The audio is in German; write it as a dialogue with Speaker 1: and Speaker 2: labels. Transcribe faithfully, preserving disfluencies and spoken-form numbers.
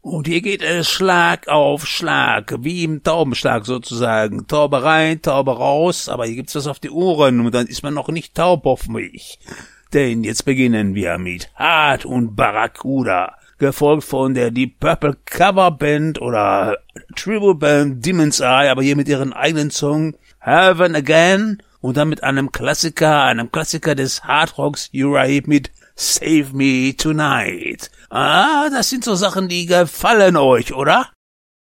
Speaker 1: Und hier geht es Schlag auf Schlag, wie im Taubenschlag sozusagen. Taube rein, Taube raus, aber hier gibt's was auf die Ohren und dann ist man noch nicht taub auf mich. Denn jetzt beginnen wir mit Hart und Barracuda, gefolgt von der Deep Purple Coverband oder Tribute Band Demon's Eye, aber hier mit ihren eigenen Song Heaven Again und dann mit einem Klassiker, einem Klassiker des Hardrocks Uriah Heep mit Save Me Tonight. Ah, das sind so Sachen, die gefallen euch, oder?